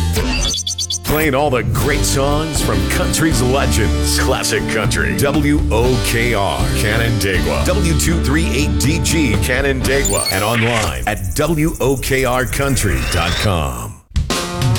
Playing all the great songs from country's legends. Classic Country. WOKR Canandaigua. W238DG Canandaigua. And online at WOKRCountry.com.